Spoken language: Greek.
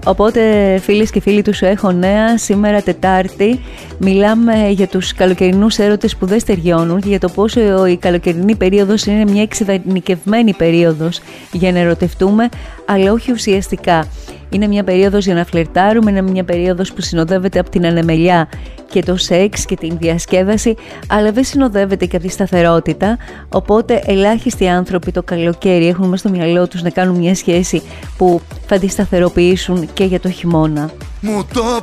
Οπότε φίλες και φίλοι του Σου Έχω Νέα, σήμερα Τετάρτη μιλάμε για τους καλοκαιρινούς έρωτες που δεν στεριώνουν και για το πόσο η καλοκαιρινή περίοδος είναι μια εξειδανικευμένη περίοδος για να ερωτευτούμε, αλλά όχι ουσιαστικά. Είναι μια περίοδος για να φλερτάρουμε, είναι μια περίοδος που συνοδεύεται από την ανεμελιά και το σεξ και την διασκέδαση, αλλά δεν συνοδεύεται και από τη σταθερότητα, οπότε ελάχιστοι άνθρωποι το καλοκαίρι έχουν μέσα στο μυαλό τους να κάνουν μια σχέση που θα τη σταθεροποιήσουν και για το χειμώνα.